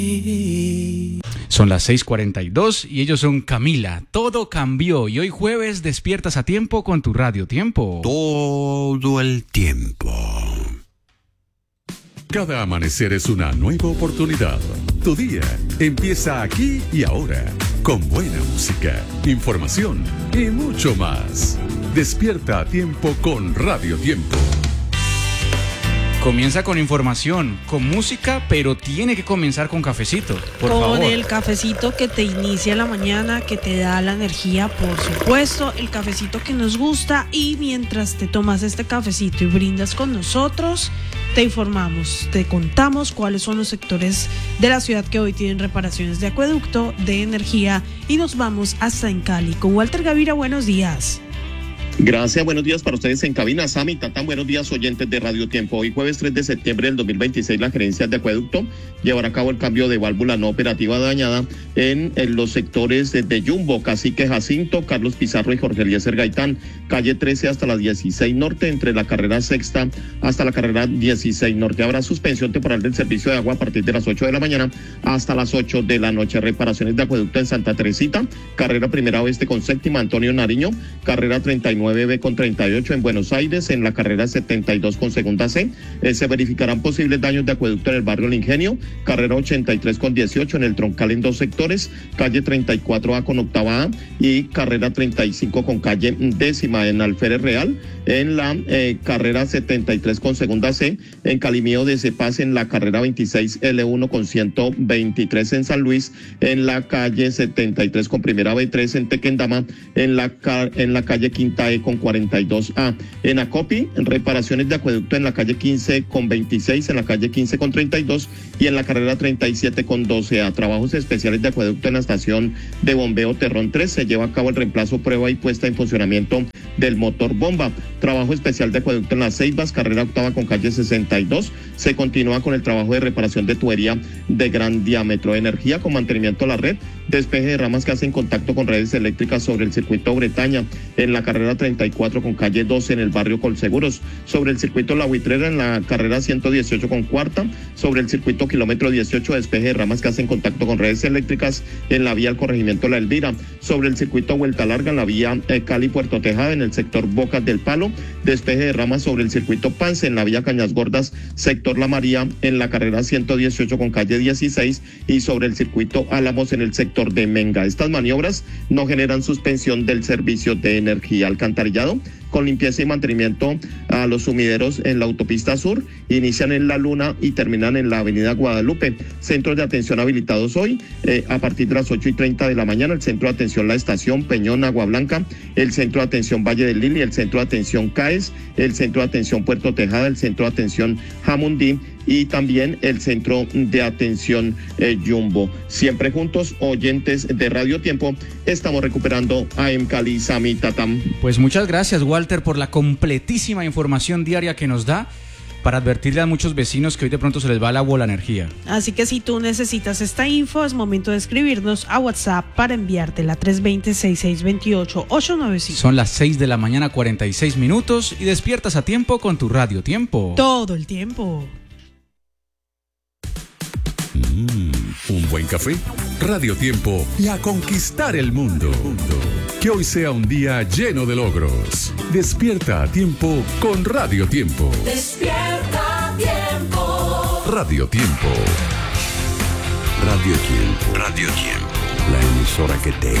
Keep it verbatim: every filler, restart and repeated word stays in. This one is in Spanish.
Son las seis cuarenta y dos y ellos son Camila. Todo cambió y hoy jueves despiertas a tiempo con tu Radio Tiempo. Todo el tiempo. Cada amanecer es una nueva oportunidad. Tu día empieza aquí y ahora, con buena música, información y mucho más. Despierta a tiempo con Radio Tiempo. Comienza con información, con música, pero tiene que comenzar con cafecito, por con favor. Con el cafecito que te inicia la mañana, que te da la energía, por supuesto, el cafecito que nos gusta, y mientras te tomas este cafecito y brindas con nosotros, te informamos, te contamos cuáles son los sectores de la ciudad que hoy tienen reparaciones de acueducto, de energía, y nos vamos hasta en Cali. Con Walter Gavira, buenos días. Gracias, buenos días para ustedes en cabina. Sami, Tatán, buenos días oyentes de Radio Tiempo. Hoy jueves tres de septiembre del dos mil veintiséis, la gerencia de acueducto llevará a cabo el cambio de válvula no operativa dañada en, en los sectores de, de Yumbo, Cacique Jacinto, Carlos Pizarro y Jorge Eliezer Gaitán, calle trece hasta la dieciséis norte, entre la carrera sexta hasta la carrera dieciséis norte. Habrá suspensión temporal del servicio de agua a partir de las ocho de la mañana hasta las ocho de la noche. Reparaciones de acueducto en Santa Teresita, carrera primera oeste con séptima, Antonio Nariño, carrera treinta y nueve B con treinta y ocho en Buenos Aires, en la carrera setenta y dos con segunda C. Eh, se verificarán posibles daños de acueducto en el barrio El Ingenio, carrera ochenta y tres con dieciocho en el Troncal en dos sectores, calle treinta y cuatro A con octava A y carrera treinta y cinco con calle décima en Alférez Real, en la eh, carrera setenta y tres con segunda C, en Calimío de Cepaz, en la carrera veintiséis L uno con ciento veintitrés en San Luis, en la calle setenta y tres con primera B tres en Tequendama, en la, en la calle quinta E con cuarenta y dos A. En Acopi, reparaciones de acueducto en la calle quince con veintiséis, en la calle quince con treinta y dos y en la carrera treinta y siete con doce A. Trabajos especiales de acueducto en la estación de bombeo Terrón tres. Se lleva a cabo el reemplazo, prueba y puesta en funcionamiento del motor bomba. Trabajo especial de acueducto en las Ceibas, carrera octava con calle sesenta y dos. Se continúa con el trabajo de reparación de tubería de gran diámetro. Energía con mantenimiento a la red, despeje de ramas que hacen contacto con redes eléctricas sobre el circuito Bretaña, en la carrera treinta y cuatro con calle doce en el barrio Colseguros, sobre el circuito La Buitrera en la carrera ciento dieciocho con cuarta, sobre el circuito kilómetro dieciocho, despeje de ramas que hacen contacto con redes eléctricas en la vía al corregimiento La Elvira, sobre el circuito Vuelta Larga en la vía eh, Cali Puerto Tejada en el sector Bocas del Palo, despeje de ramas sobre el circuito Pance en la vía Cañas Gordas, sector La María en la carrera ciento dieciocho con calle dieciséis y sobre el circuito Álamos en el sector de Menga. Estas maniobras no generan suspensión del servicio de energía. Alcantarillado con limpieza y mantenimiento a los sumideros en la autopista sur, inician en La Luna y terminan en la avenida Guadalupe. Centros de atención habilitados hoy eh, a partir de las ocho y treinta de la mañana, el centro de atención La Estación, Peñón, Agua Blanca, el centro de atención Valle del Lili, el centro de atención CAES, el centro de atención Puerto Tejada, el centro de atención Jamundí y también el centro de atención eh, Yumbo. Siempre juntos, oyentes de Radio Tiempo, estamos recuperando a M Cali, Sami, Tatam. Pues muchas gracias, Walter, por la completísima información diaria que nos da, para advertirle a muchos vecinos que hoy de pronto se les va la bola energía. Así que si tú necesitas esta info, es momento de escribirnos a WhatsApp para enviártela. Tres dos cero, seis seis dos ocho, ocho nueve cinco. Son las seis de la mañana, cuarenta y seis minutos, y despiertas a tiempo con tu Radio Tiempo. Todo el tiempo. Mm, un buen café, Radio Tiempo y a conquistar el mundo. Que hoy sea un día lleno de logros. Despierta a tiempo con Radio Tiempo. Despierta a tiempo. Radio Tiempo. Radio Tiempo. Radio Tiempo. La emisora que te